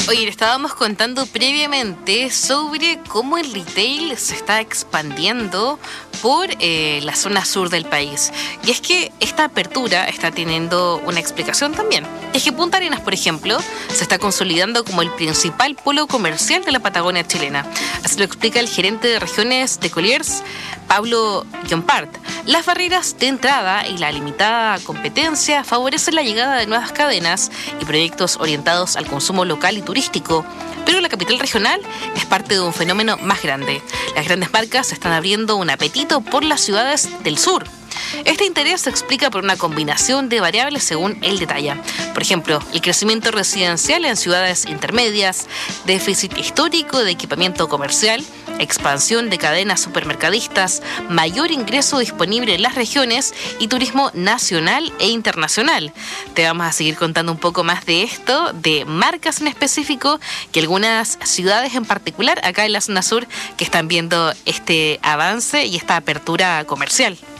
Oye, le estábamos contando previamente sobre cómo el retail se está expandiendo por la zona sur del país. Y es que esta apertura está teniendo una explicación también. Es que Punta Arenas, por ejemplo, se está consolidando como el principal polo comercial de la Patagonia chilena. Así lo explica el gerente de regiones de Colliers, Pablo Llompart. Las barreras de entrada y la limitada competencia favorecen la llegada de nuevas cadenas y proyectos orientados al consumo local y turístico. Pero la capital regional es parte de un fenómeno más grande. Las grandes marcas están abriendo un apetito por las ciudades del sur. Este interés se explica por una combinación de variables según él detalla. Por ejemplo, el crecimiento residencial en ciudades intermedias, déficit histórico de equipamiento comercial, expansión de cadenas supermercadistas, mayor ingreso disponible en las regiones y turismo nacional e internacional. Te vamos a seguir contando un poco más de esto, de marcas en específico, que algunas ciudades en particular acá en la zona sur que están viendo este avance y esta apertura comercial.